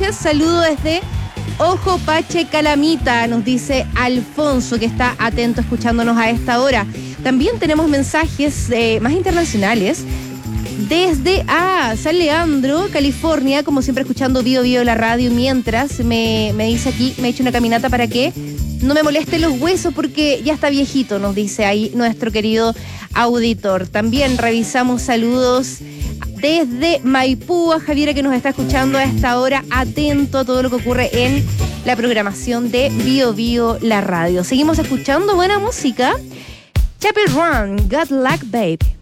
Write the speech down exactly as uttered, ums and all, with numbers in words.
noches. Saludo desde Ojo Pache Calamita, nos dice Alfonso, que está atento escuchándonos a esta hora. También tenemos mensajes eh, más internacionales. Desde ah, San Leandro, California, como siempre escuchando Bio Bio la radio, mientras me, me dice aquí, me he hecho una caminata para que no me moleste los huesos porque ya está viejito, nos dice ahí nuestro querido auditor. También revisamos saludos desde Maipú a Javiera, que nos está escuchando a esta hora, atento a todo lo que ocurre en la programación de Bio Bio la radio. Seguimos escuchando buena música. Chapel Run, Good Luck Babe.